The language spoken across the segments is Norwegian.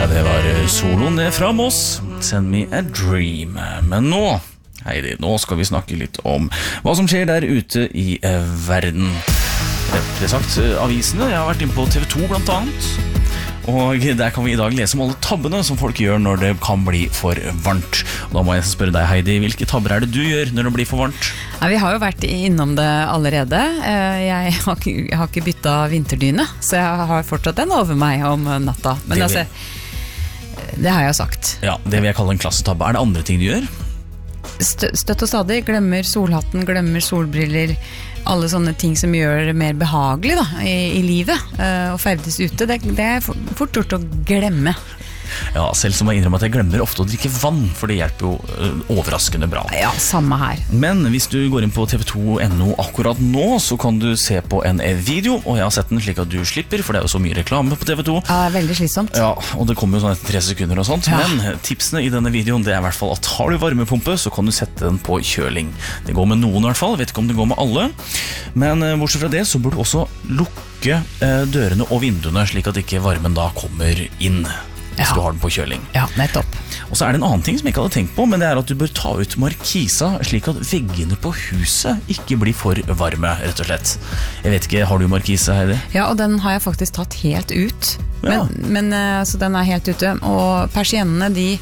Ja, det var soloen fra Moss, Send Me a Dream. Men nå, Heidi, nå skal vi snakke litt om hva som skjer der ute i verden. Rett sagt, avisene, jeg har vært inne på TV 2 blant annet. Og der kan vi i dag lese om alle tabbene som folk gjør når det kan bli for varmt. Og da må jeg spørre deg, Heidi, hvilke tabber er det du gjør når det blir for varmt? Ja, vi har jo vært innom det allerede. Jeg har ikke byttet vinterdyne, så jeg har fortsatt den over meg om natta. Men det har jeg sagt. Ja, det vil jeg kalle en klassetabbe. Er det andre ting du gjør? Støtt og stadig, glemmer solhatten, glemmer solbriller, alle sånne ting som gjør det mer behagelig da, i livet, å ferdes ute, det er fort gjort å glemme. Ja, selv som jeg innrømmer at jeg glemmer ofte å drikke vann, for det hjelper jo overraskende bra. Ja, samme her. Men hvis du går inn på tv2.no akkurat nå, så kan du se på en video, og jeg har sett den slik at du slipper, for det er jo så mye reklame på TV 2. Ja, det er veldig slitsomt. Ja, og det kommer jo sånn etter 3 sekunder og sånt, ja. Men tipsene i denne videoen, det er i hvert fall at har du varmepumpe, så kan du sette den på kjøling. Det går med noen i hvert fall, vet ikke om det går med alle, men bortsett fra det så burde du også lukke dørene og vinduene, slik at ikke varmen da kommer inn. Hvis du har den på kjøling. Ja, nettopp. Og så er det en annen ting som jeg ikke hadde tenkt på, men det er at du bør ta ut markisa slik at veggene på huset ikke blir for varme, rett og slett. Jeg vet ikke, har du markisa, Heidi? Ja, og den har jeg faktisk tatt helt ut. Men så den er helt ute. Og persiennene, de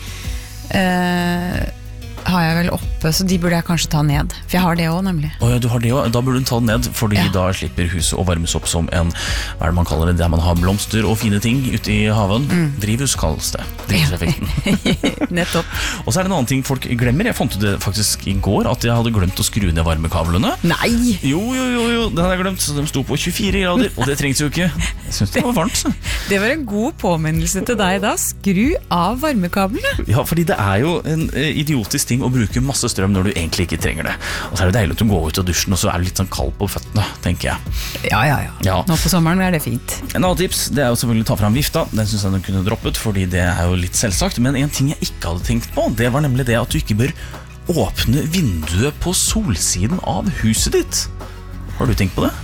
har jeg vel oppe, så de burde jeg kanskje ta ned. For jeg har det også, nemlig. Ja, du har det også. Da burde du ta den ned, fordi da slipper huset å varmes opp som en, hva er det man kaller det, der man har blomster og fine ting ute i haven. Drivhus kalles det. Drivhuseffekten. Nettopp. Og så er det en annen ting folk glemmer. Jeg fant ut det faktisk i går, at jeg hadde glemt å skru ned varmekablene. Nei! Jo, det hadde jeg glemt, så de sto på 24 grader, og det trengs jo ikke. Jeg synes det var varmt, så. Det var en god påminnelse til deg da. Skru av varmekablene. Ja, fordi det er jo en idiotisk ting å bruke masse strøm når du egentlig ikke trenger det. Og så er det deilig at du går ut av dusjen, og så er det litt sånn kald på føttene, tenker jeg. Ja. Nå på sommeren er det fint. En annen tips, det er jo selvfølgelig å ta fram vifta. Den synes jeg den kunne droppet, fordi det er jo litt selvsagt. Men en ting jeg ikke hadde tenkt på, det var nemlig det at du ikke bør åpne vinduet på solsiden av huset ditt. Har du tenkt på det?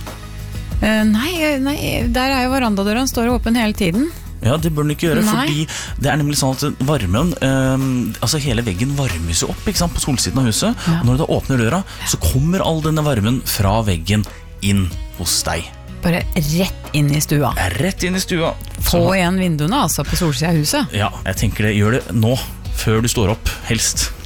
Nei, der er jo verandadøren, står åpen hele tiden. Ja, det bør den ikke gjøre, fordi det er nemlig sånn at varmen, altså hele veggen varmes jo opp, ikke sant, på solsiden av huset, og når du da åpner døra, så kommer all denne varmen fra veggen inn hos deg. Bare rett inn i stua. Rett inn i stua. Få igjen vinduene altså på solsiden av huset. Ja, jeg tenker det, gjør det nå, før du står opp, helst.